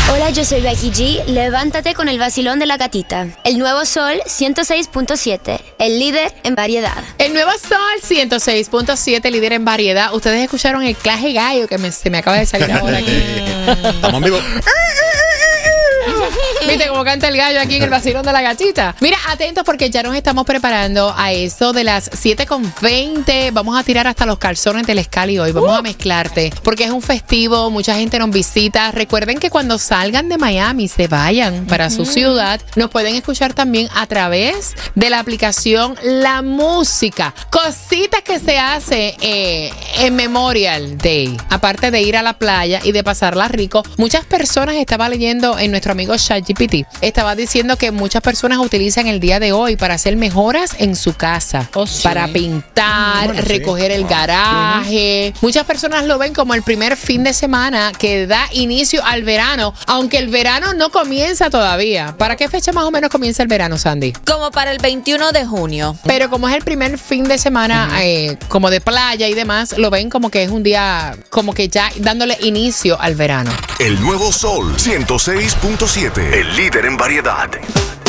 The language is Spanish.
Hola, yo soy Becky G. Levántate con el vacilón de la gatita. El nuevo Sol 106.7, el líder en variedad. El nuevo Sol 106.7, líder en variedad. Ustedes escucharon el claje gallo que se me acaba de salir ahora aquí. Estamos en vivo. ¿Viste cómo canta el gallo aquí en el vacilón de la gatita? Mira, atentos porque ya nos estamos preparando a eso de las 7:20. Vamos a tirar hasta los calzones del Scali hoy. Vamos a mezclarte porque es un festivo, mucha gente nos visita. Recuerden que cuando salgan de Miami, se vayan para su ciudad, nos pueden escuchar también a través de la aplicación La Música. Cositas que se hace en Memorial Day. Aparte de ir a la playa y de pasarla rico, muchas personas, estaba leyendo en nuestro amigo ChatGPT, estaba diciendo que muchas personas utilizan el día de hoy para hacer mejoras en su casa, para pintar, recoger el garaje. Muchas personas lo ven como el primer fin de semana que da inicio al verano, aunque el verano no comienza todavía. ¿Para qué fecha más o menos comienza el verano, Sandy? Como para el 21 de junio. Pero como es el primer fin de semana, como de playa y demás, lo ven como que es un día, como que ya dándole inicio al verano. El nuevo Sol 106.7, el líder en variedad.